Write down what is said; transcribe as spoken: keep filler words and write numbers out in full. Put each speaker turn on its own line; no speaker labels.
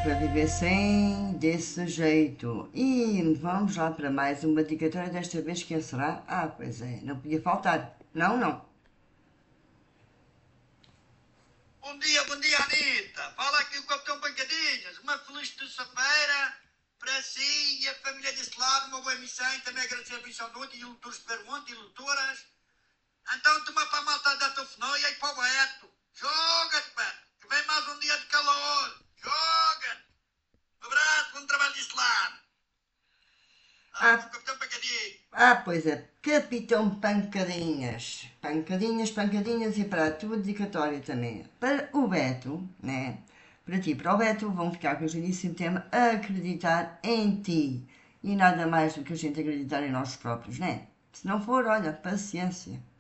para viver sem desse jeito. E vamos lá para mais uma dedicatória, desta vez quem será? Ah, pois é, não podia faltar. Não, não.
Bom dia, bom dia, Anitta. Fala aqui o Capitão Pancadinhas. Uma feliz terça-feira para si e a família desse lado. Uma boa emissão e também agradecer a missão de ontem e lutores de Vermonte e lutoras. Então, toma para a malta da Tofinóia e para o Beto. Joga-te, Beto, que vem mais um dia de calor. Joga-te. Um abraço, bom trabalho desse lado. Ah,
Ah,
o Capitão Pancadinhas.
ah, pois é, Capitão Pancadinhas. Pancadinhas, pancadinhas e para a tua dedicatória também. Para o Beto, né? Para ti, para o Beto, vão ficar com o belíssimo tema acreditar em ti. E nada mais do que a gente acreditar em nós próprios, né? Se não for, olha, paciência.